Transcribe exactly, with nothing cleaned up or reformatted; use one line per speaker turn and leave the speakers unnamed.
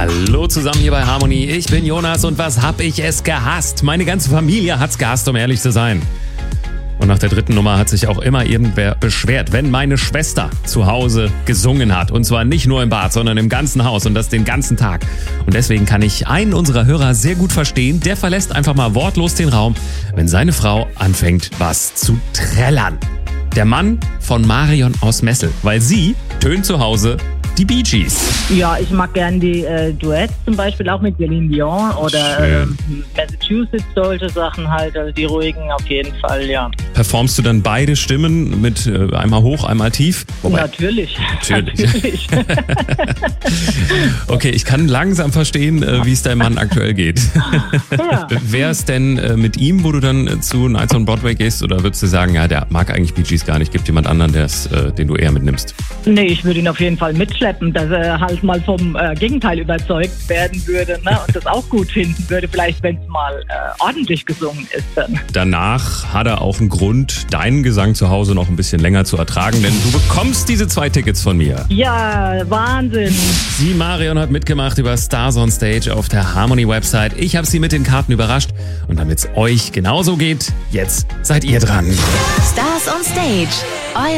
Hallo zusammen hier bei Harmony. Ich bin Jonas und was hab ich es gehasst? Meine ganze Familie hat's gehasst, um ehrlich zu sein. Und nach der dritten Nummer hat sich auch immer irgendwer beschwert, wenn meine Schwester zu Hause gesungen hat. Und zwar nicht nur im Bad, sondern im ganzen Haus und das den ganzen Tag. Und deswegen kann ich einen unserer Hörer sehr gut verstehen. Der verlässt einfach mal wortlos den Raum, wenn seine Frau anfängt, was zu trällern. Der Mann von Marion aus Messel, weil sie tönt zu Hause die Bee Gees.
Ja, ich mag gern die äh, Duets, zum Beispiel auch mit Celine Dion oder äh, Massachusetts, solche Sachen halt, also die ruhigen auf jeden Fall, ja.
Performst du dann beide Stimmen mit äh, einmal hoch, einmal tief? Wobei,
natürlich.
Natürlich.
natürlich.
Okay, ich kann langsam verstehen, äh, wie es deinem Mann aktuell geht.
Ja.
Wer ist denn äh, mit ihm, wo du dann äh, zu Nights on Broadway gehst, oder würdest du sagen, ja, der mag eigentlich Bee Gees gar nicht, gibt jemand anderen, der's, äh, den du eher mitnimmst?
Nee, ich würde ihn auf jeden Fall mitschleppen, dass er halt mal vom äh, Gegenteil überzeugt werden würde, ne? Und das auch gut finden würde, vielleicht wenn es mal äh, ordentlich gesungen ist dann.
Danach hat er auch einen Grund, deinen Gesang zu Hause noch ein bisschen länger zu ertragen, denn du bekommst diese zwei Tickets von mir.
Ja, Wahnsinn.
Sie, Marion, hat mitgemacht über Stars on Stage auf der Harmony-Website. Ich habe sie mit den Karten überrascht. Und damit es euch genauso geht, jetzt seid ihr dran.
Stars on Stage. Euer